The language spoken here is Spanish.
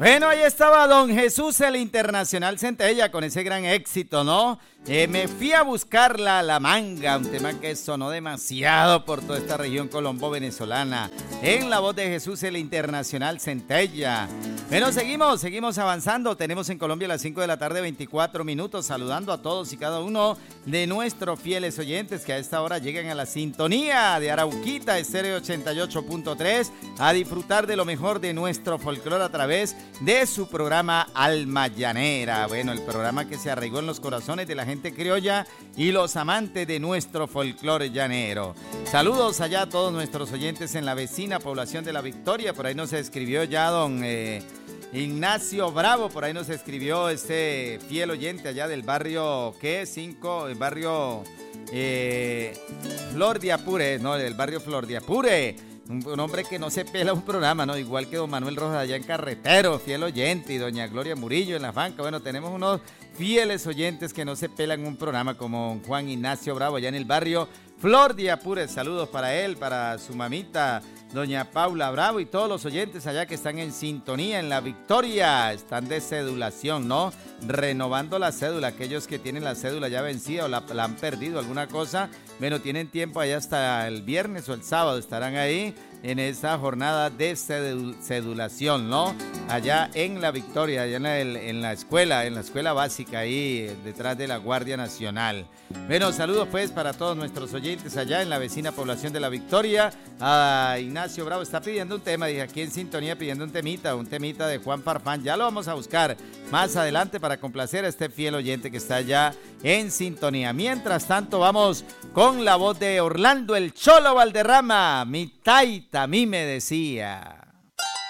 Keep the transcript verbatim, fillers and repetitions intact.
Bueno, ahí estaba don Jesús el Internacional Centella con ese gran éxito, ¿no? Eh, me fui a buscarla a la manga, un tema que sonó demasiado por toda esta región colombo-venezolana, en la voz de Jesús el Internacional Centella. Bueno, seguimos, seguimos avanzando. Tenemos en Colombia a las cinco de la tarde, veinticuatro minutos, saludando a todos y cada uno de nuestros fieles oyentes que a esta hora llegan a la sintonía de Arauquita Estéreo ochenta y ocho punto tres a disfrutar de lo mejor de nuestro folclore a través de su programa Alma Llanera. Bueno, el programa que se arraigó en los corazones de la gente criolla y los amantes de nuestro folclore llanero. Saludos allá a todos nuestros oyentes en la vecina población de La Victoria. Por ahí nos escribió ya don eh, Ignacio Bravo, por ahí nos escribió este fiel oyente allá del barrio, ¿qué? Cinco, el barrio eh, Flor de Apure, no, del barrio Flor de Apure. Un, un hombre que no se pela un programa, ¿no? Igual que don Manuel Rojas allá en Carretero, fiel oyente, y doña Gloria Murillo en La Banca. Bueno, tenemos unos fieles oyentes que no se pelan un programa como Juan Ignacio Bravo allá en el barrio Flor de Apure. Saludos para él, para su mamita, doña Paula Bravo, y todos los oyentes allá que están en sintonía en La Victoria. Están de cedulación, ¿no? Renovando la cédula. Aquellos que tienen la cédula ya vencida o la, la han perdido, alguna cosa, bueno, tienen tiempo allá hasta el viernes o el sábado. Estarán ahí en esa jornada de cedulación, ¿no? Allá en La Victoria, allá en la, en la escuela, en la escuela básica, ahí detrás de la Guardia Nacional. Bueno, saludos pues para todos nuestros oyentes allá en la vecina población de La Victoria. A Ignacio Bravo está pidiendo un tema, dije aquí en sintonía pidiendo un temita, un temita de Juan Farfán. Ya lo vamos a buscar más adelante para complacer a este fiel oyente que está allá en sintonía. Mientras tanto, vamos con la voz de Orlando el Cholo Valderrama. Mi taita a mí me decía.